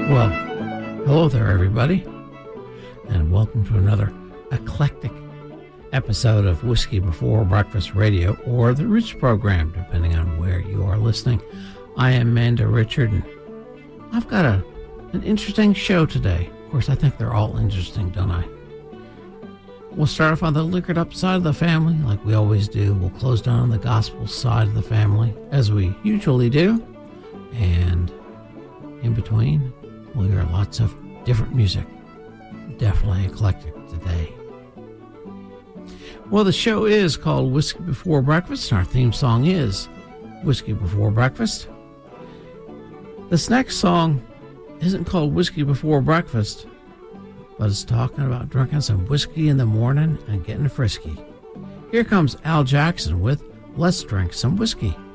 Well, hello there, everybody, and welcome to another eclectic episode of Whiskey Before Breakfast Radio, or the Roots program, depending on where you are listening. I am Manda Richard, and I've got an interesting show today. Of course, I think they're all interesting, don't I? We'll start off on the liquored up side of the family, like we always do. We'll close down on the gospel side of the family, as we usually do. And in between, we'll hear lots of different music. Definitely eclectic today. Well, the show is called Whiskey Before Breakfast, and our theme song is Whiskey Before Breakfast. This next song isn't called Whiskey Before Breakfast, but it's talking about drinking some whiskey in the morning and getting frisky. Here comes Al Jackson with Let's Drink Some Whiskey.